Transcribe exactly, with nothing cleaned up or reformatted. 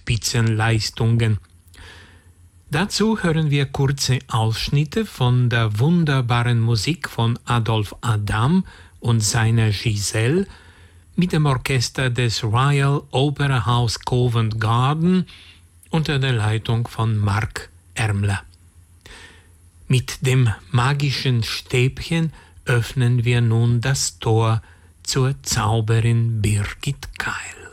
Spitzenleistungen. Dazu hören wir kurze Ausschnitte von der wunderbaren Musik von Adolphe Adam und seiner Giselle mit dem Orchester des Royal Opera House Covent Garden unter der Leitung von Marc Ermler. Mit dem magischen Stäbchen öffnen wir nun das Tor zur Zauberin Birgit Keil.